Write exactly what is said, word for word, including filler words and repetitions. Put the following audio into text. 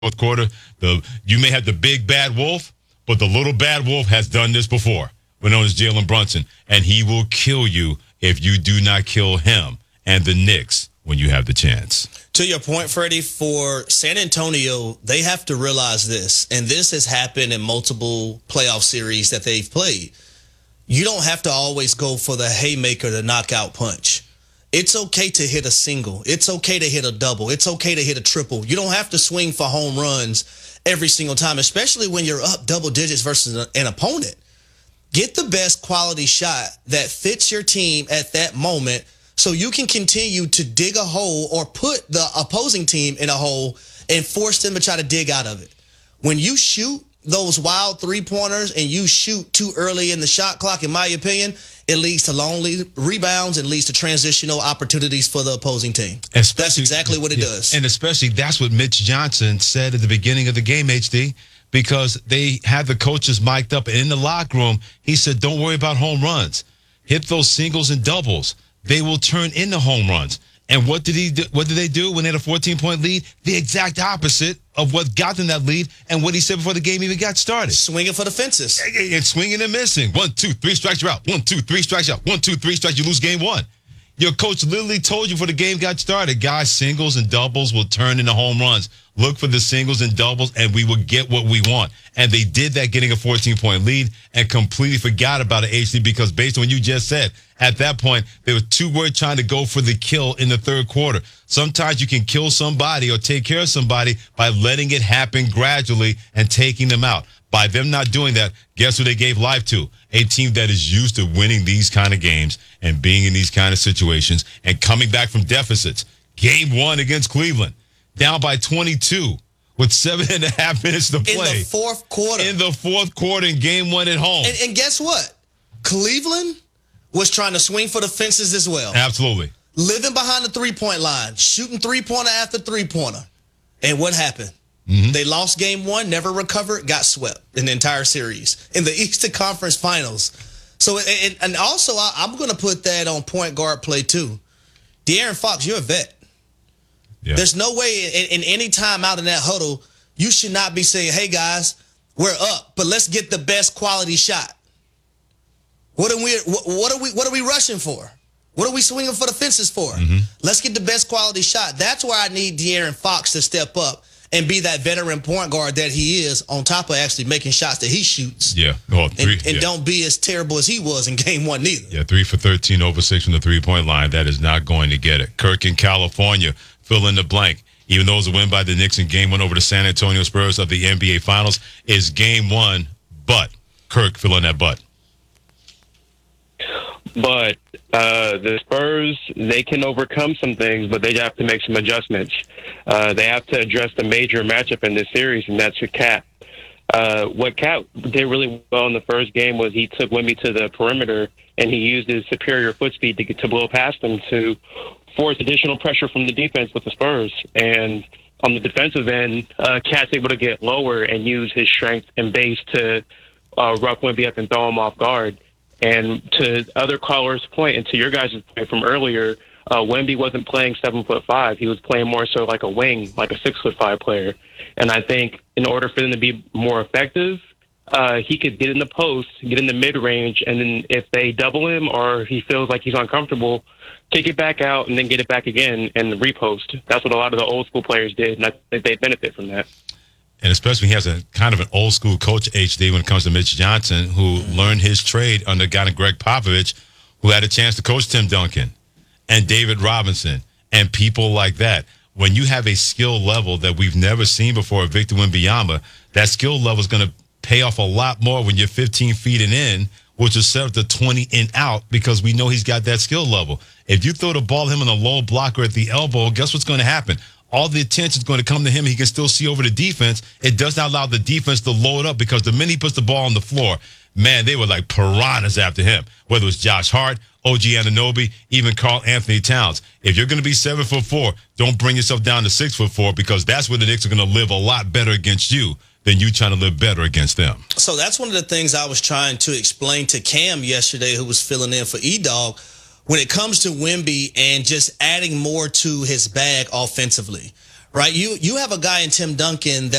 fourth quarter. The you may have the big bad wolf, but the little bad wolf has done this before. We're known as Jalen Brunson, and he will kill you if you do not kill him and the Knicks when you have the chance. To your point, Freddie, for San Antonio, they have to realize this, and this has happened in multiple playoff series that they've played. You don't have to always go for the haymaker, the knockout punch. It's okay to hit a single. It's okay to hit a double. It's okay to hit a triple. You don't have to swing for home runs every single time, especially when you're up double digits versus an opponent. Get the best quality shot that fits your team at that moment so you can continue to dig a hole or put the opposing team in a hole and force them to try to dig out of it. When you shoot those wild three-pointers and you shoot too early in the shot clock, in my opinion, it leads to long rebounds and leads to transitional opportunities for the opposing team. Especially, that's exactly what it yeah, does. And especially that's what Mitch Johnson said at the beginning of the game, H D, because they had the coaches mic'd up. And in the locker room, he said, don't worry about home runs. Hit those singles and doubles. They will turn into home runs. And what did he do? What did they do when they had a fourteen-point lead? The exact opposite of what got them that lead and what he said before the game even got started. Swinging for the fences. And, and swinging and missing. One, two, three strikes, you're out. One, two, three strikes, you're out. One, two, three strikes, you lose game one. Your coach literally told you before the game got started, guys, singles and doubles will turn into home runs. Look for the singles and doubles, and we will get what we want. And they did that, getting a fourteen-point lead, and completely forgot about it, H D, because based on what you just said, at that point, they were too worried trying to go for the kill in the third quarter. Sometimes you can kill somebody or take care of somebody by letting it happen gradually and taking them out. By them not doing that, guess who they gave life to? A team that is used to winning these kind of games and being in these kind of situations and coming back from deficits. Game one against Cleveland, down by twenty-two with seven and a half minutes to play. In the fourth quarter. In the fourth quarter in game one at home. And, and guess what? Cleveland was trying to swing for the fences as well. Absolutely. Living behind the three-point line, shooting three-pointer after three-pointer. And what happened? Mm-hmm. They lost game one, never recovered, got swept in the entire series in the Eastern Conference Finals. So, and, and also, I, I'm going to put that on point guard play, too. De'Aaron Fox, you're a vet. Yeah. There's no way in, in any time out in that huddle, you should not be saying, hey, guys, we're up, but let's get the best quality shot. What are we, what are we, what are we rushing for? What are we swinging for the fences for? Mm-hmm. Let's get the best quality shot. That's where I need De'Aaron Fox to step up and be that veteran point guard that he is, on top of actually making shots that he shoots. Yeah. Well, three, and and yeah. don't be as terrible as he was in game one neither. Yeah, three for thirteen, over six from the three-point line. That is not going to get it. Kirk in California, fill in the blank. Even though it was a win by the Knicks in game one over the San Antonio Spurs of the N B A Finals, is game one, but Kirk, fill in that but. But uh, the Spurs, they can overcome some things, but they have to make some adjustments. Uh, they have to address the major matchup in this series, and that's your Cat. Uh, what Cat did really well in the first game was he took Wemby to the perimeter, and he used his superior foot speed to, to blow past them to force additional pressure from the defense with the Spurs. And on the defensive end, uh, Cat's able to get lower and use his strength and base to uh, rough Wemby up and throw him off guard. And to other callers' point, and to your guys' point from earlier, uh, Wemby wasn't playing seven foot five. He was playing more so like a wing, like a six foot five player. And I think in order for them to be more effective, uh, he could get in the post, get in the mid range, and then if they double him or he feels like he's uncomfortable, take it back out and then get it back again and repost. That's what a lot of the old school players did, and I think they benefit from that. And especially he has a kind of an old school coach, H D, when it comes to Mitch Johnson, who learned his trade under a guy named Greg Popovich, who had a chance to coach Tim Duncan and David Robinson and people like that. When you have a skill level that we've never seen before, Victor Wembanyama, that skill level is going to pay off a lot more when you're fifteen feet and in, which is set up to twenty and out, because we know he's got that skill level. If you throw the ball him on a low blocker at the elbow, guess what's going to happen? All the attention is going to come to him. He can still see over the defense. It does not allow the defense to load up, because the minute he puts the ball on the floor, man, they were like piranhas after him, whether it was Josh Hart, O G Anunoby, even Karl Anthony Towns. If you're going to be seven foot four, don't bring yourself down to six foot four, because that's where the Knicks are going to live a lot better against you than you trying to live better against them. So that's one of the things I was trying to explain to Cam yesterday, who was filling in for E-Dog. When it comes to Wemby and just adding more to his bag offensively, right? You you have a guy in Tim Duncan that